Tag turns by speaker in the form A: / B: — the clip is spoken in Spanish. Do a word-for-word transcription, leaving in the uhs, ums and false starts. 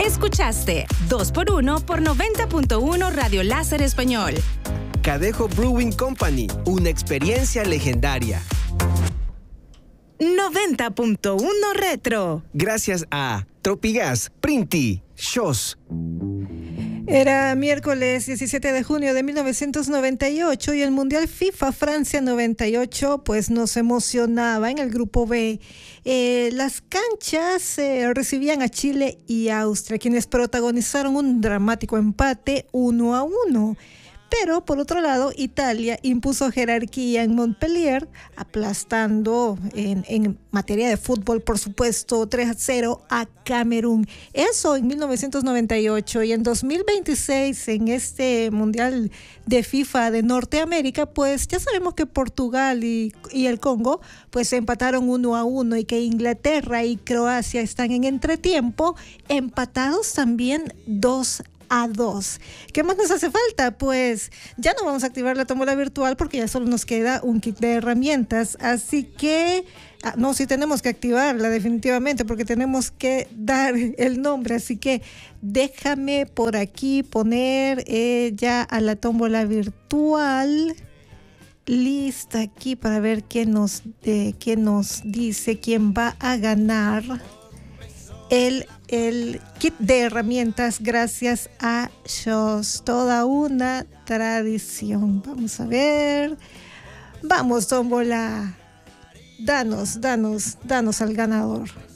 A: Escuchaste dos por uno por noventa punto uno Radio Láser Español.
B: Cadejo Brewing Company, una experiencia legendaria.
A: noventa punto uno Retro.
B: Gracias a Tropigas, Printi, Shows.
C: Era miércoles diecisiete de junio de mil novecientos noventa y ocho y el Mundial FIFA Francia noventa y ocho pues nos emocionaba en el grupo B. Eh, las canchas eh, recibían a Chile y Austria, quienes protagonizaron un dramático empate uno a uno. Pero, por otro lado, Italia impuso jerarquía en Montpellier, aplastando en, en materia de fútbol, por supuesto, tres a cero a Camerún. Eso en mil novecientos noventa y ocho. Y en dos mil veintiséis, en este Mundial de FIFA de Norteamérica, pues ya sabemos que Portugal y, y el Congo pues empataron uno a uno y que Inglaterra y Croacia están en entretiempo, empatados también dos a dos. ¿Qué más nos hace falta? Pues ya no vamos a activar la tómbola virtual porque ya solo nos queda un kit de herramientas, así que ah, no, sí tenemos que activarla definitivamente porque tenemos que dar el nombre, así que déjame por aquí poner eh, ya a la tómbola virtual lista aquí para ver qué nos, eh, qué nos dice quién va a ganar el, el kit de herramientas gracias a Shows. Toda una tradición. Vamos a ver. Vamos, tómbola. Danos, danos, danos al ganador.